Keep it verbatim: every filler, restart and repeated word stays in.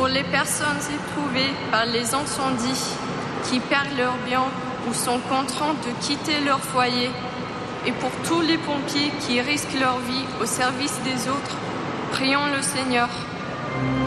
Pour les personnes éprouvées par les incendies, qui perdent leurs biens ou sont contraints de quitter leur foyer, et pour tous les pompiers qui risquent leur vie au service des autres, prions le Seigneur.